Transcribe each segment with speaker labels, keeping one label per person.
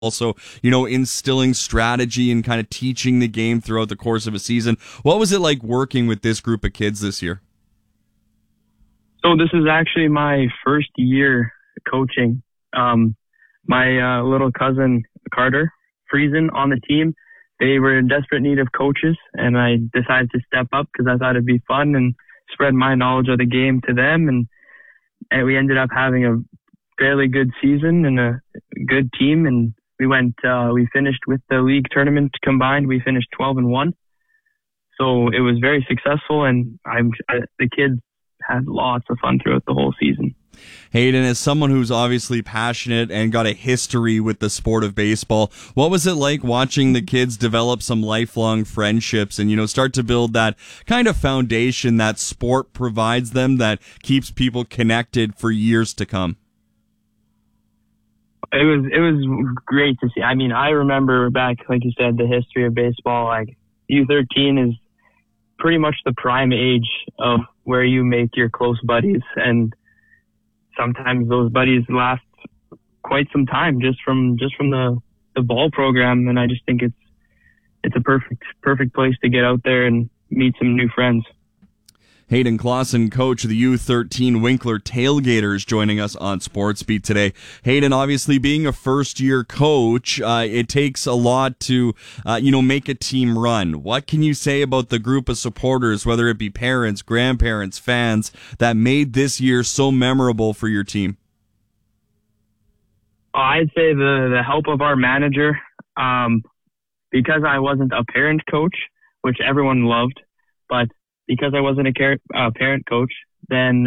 Speaker 1: also, instilling strategy and kind of teaching the game throughout the course of a season. What was it like working with this group of kids this year?
Speaker 2: So this is actually my first year coaching. My little cousin, Carter Friesen, on the team, they were in desperate need of coaches, and I decided to step up because I thought it'd be fun and spread my knowledge of the game to them. And we ended up having a fairly good season and a good team. And we finished with the league tournament combined. We finished 12-1. So it was very successful, and the kids had lots of fun throughout the whole season.
Speaker 1: Hayden, as someone who's obviously passionate and got a history with the sport of baseball, what was it like watching the kids develop some lifelong friendships and, start to build that kind of foundation that sport provides them that keeps people connected for years to come?
Speaker 2: It was great to see. I mean, I remember back, like you said, the history of baseball. Like U13 is pretty much the prime age of where you make your close buddies, and sometimes those buddies last quite some time just from the ball program. And I just think it's a perfect place to get out there and meet some new friends.
Speaker 1: Hayden Clausen, coach of the U13 Winkler Tailgaters, joining us on SportsBeat today. Hayden, obviously being a first-year coach, it takes a lot to, make a team run. What can you say about the group of supporters, whether it be parents, grandparents, fans, that made this year so memorable for your team?
Speaker 2: I'd say the help of our manager, because I wasn't a parent coach, which everyone loved, but because I wasn't a parent coach, then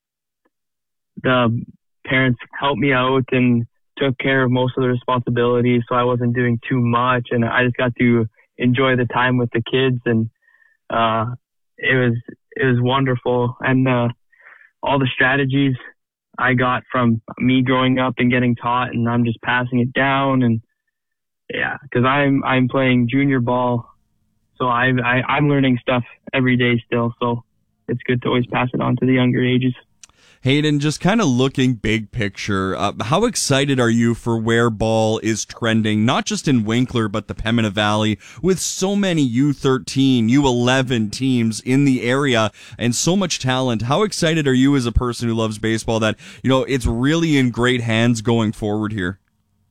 Speaker 2: the parents helped me out and took care of most of the responsibilities, so I wasn't doing too much, and I just got to enjoy the time with the kids, and it was wonderful. And all the strategies I got from me growing up and getting taught, and I'm just passing it down, and because I'm playing junior ball. So I'm learning stuff every day still, so it's good to always pass it on to the younger ages.
Speaker 1: Hayden, just kind of looking big picture, how excited are you for where ball is trending, not just in Winkler, but the Pembina Valley, with so many U13, U11 teams in the area and so much talent? How excited are you as a person who loves baseball that, it's really in great hands going forward here?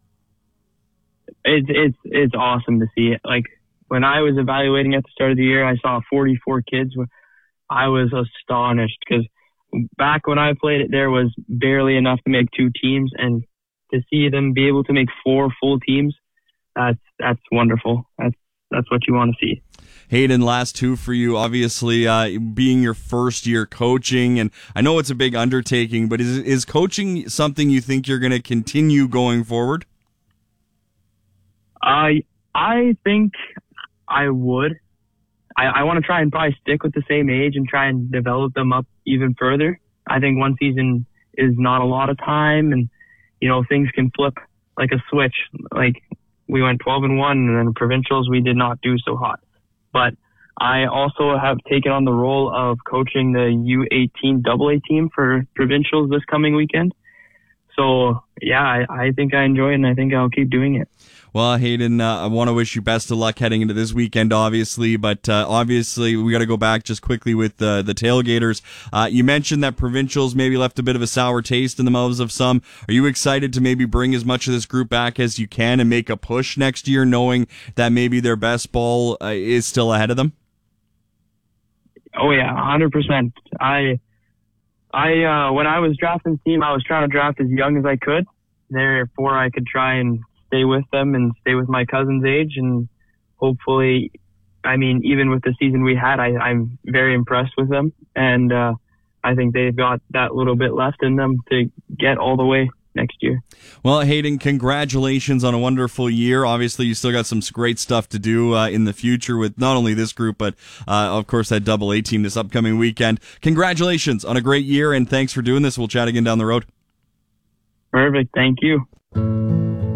Speaker 2: It's awesome to see it. Like, when I was evaluating at the start of the year, I saw 44 kids. I was astonished because back when I played it, there was barely enough to make 2 teams, and to see them be able to make 4 full teams, that's wonderful. That's what you want to see.
Speaker 1: Hayden, last 2 for you. Obviously, being your first year coaching, and I know it's a big undertaking, but is coaching something you think you're going to continue going forward?
Speaker 2: I think I would. I want to try and probably stick with the same age and try and develop them up even further. I think one season is not a lot of time, and, things can flip like a switch. Like, we went 12-1, and then provincials we did not do so hot. But I also have taken on the role of coaching the U18 AA team for provincials this coming weekend. So, I think I enjoy it, and I think I'll keep doing it.
Speaker 1: Well, Hayden, I want to wish you best of luck heading into this weekend, obviously, but obviously we got to go back just quickly with the Tailgaters. You mentioned that provincials maybe left a bit of a sour taste in the mouths of some. Are you excited to maybe bring as much of this group back as you can and make a push next year, knowing that maybe their best ball is still ahead of them?
Speaker 2: Oh, yeah, 100%. When I was drafting the team, I was trying to draft as young as I could. Therefore, I could try and stay with them and stay with my cousin's age. And hopefully, even with the season we had, I'm very impressed with them. And I think they've got that little bit left in them to get all the way next year.
Speaker 1: Well, Hayden, congratulations on a wonderful year. Obviously, you still got some great stuff to do in the future with not only this group, but of course that AA team this upcoming weekend. Congratulations on a great year, and thanks for doing this. We'll chat again down the road.
Speaker 2: Perfect. Thank you.